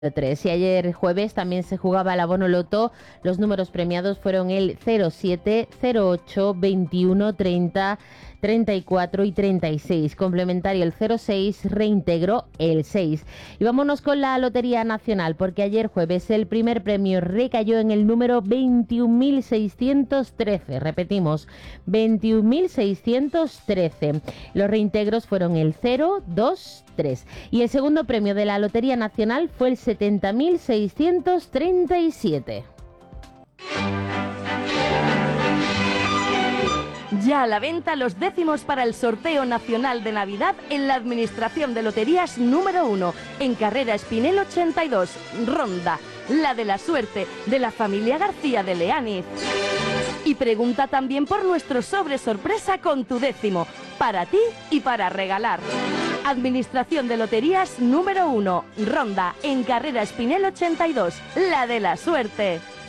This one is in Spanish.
3. Y ayer jueves también se jugaba el abono loto. Los números premiados fueron el 07, 08, 21, 30, 34 y 36. Complementario el 06, reintegro el 6. Y vámonos con la Lotería Nacional, porque ayer jueves el primer premio recayó en el número 21.613. Repetimos, 21.613. Los reintegros fueron el 0, 2, 3. Y el segundo premio de la Lotería Nacional fue el 70.637. Ya a la venta los décimos para el sorteo nacional de Navidad en la Administración de Loterías número 1, en Carrera Espinel 82, Ronda, la de la suerte, de la familia García de Leániz. Y pregunta también por nuestro sobre sorpresa con tu décimo, para ti y para regalar. Administración de Loterías número 1, Ronda, en Carrera Espinel 82, la de la suerte.